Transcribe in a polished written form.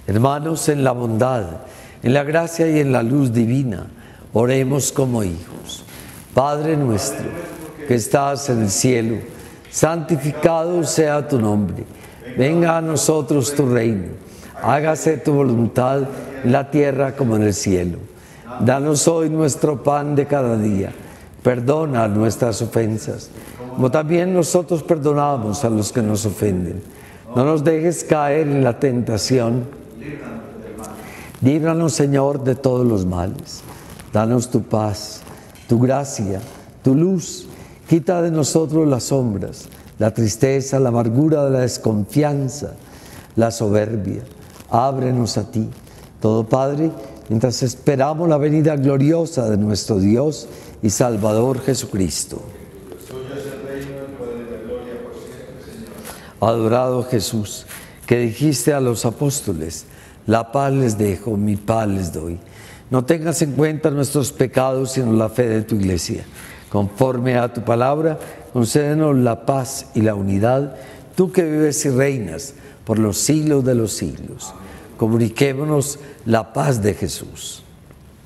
Hermanos, en la bondad, en la gracia y en la luz divina, oremos como hijos. Padre nuestro, que estás en el cielo, santificado sea tu nombre. Venga a nosotros tu reino. Hágase tu voluntad en la tierra como en el cielo. Danos hoy nuestro pan de cada día. Perdona nuestras ofensas, como también nosotros perdonamos a los que nos ofenden. No nos dejes caer en la tentación. Líbranos, Señor, de todos los males. Danos tu paz, tu gracia, tu luz. Quita de nosotros las sombras, la tristeza, la amargura, la desconfianza, la soberbia. Ábrenos a ti, todo Padre, mientras esperamos la venida gloriosa de nuestro Dios y Salvador Jesucristo. Adorado Jesús, que dijiste a los apóstoles: la paz les dejo, mi paz les doy. No tengas en cuenta nuestros pecados, sino la fe de tu iglesia. Conforme a tu palabra, concédenos la paz y la unidad, tú que vives y reinas por los siglos de los siglos. Comuniquémonos la paz de Jesús.